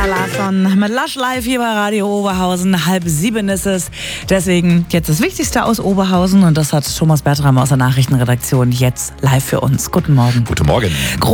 Larsson mit Lush Live hier bei Radio Oberhausen. 6:30 ist es. Deswegen jetzt das Wichtigste aus Oberhausen. Und das hat Thomas Bertram aus der Nachrichtenredaktion jetzt live für uns. Guten Morgen. Guten Morgen.